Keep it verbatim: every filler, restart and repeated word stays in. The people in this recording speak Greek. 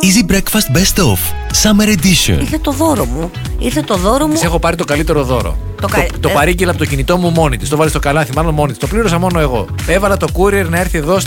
Easy Breakfast Best Of Summer Edition. Ήρθε το δώρο μου. Ήρθε το δώρο μου. Της έχω πάρει το καλύτερο δώρο. Το, Το, κα... το ε... παρήγγειλα από το κινητό μου μόνη της. Το βάλει στο καλάθι, μάλλον μόνη της. Το πλήρωσα μόνο εγώ. Έβαλα το courier να έρθει εδώ